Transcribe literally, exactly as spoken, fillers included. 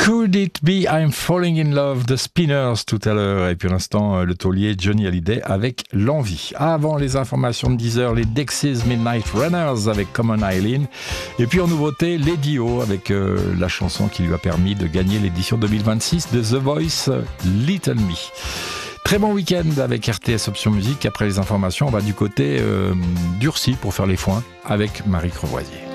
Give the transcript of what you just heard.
Could It Be I'm Falling in Love, The Spinners tout à l'heure, et puis à l'instant le taulier Johnny Hallyday avec L'Envie. Avant les informations de dix heures, les Dexys Midnight Runners avec Common Eileen, et puis en nouveauté Lady O avec euh, la chanson qui lui a permis de gagner l'édition deux mille vingt-six de The Voice, Little Me. Très bon week-end avec R T S Option Musique. Après les informations, on va du côté euh, d'Urcy pour faire les foins avec Marie Crevoisier.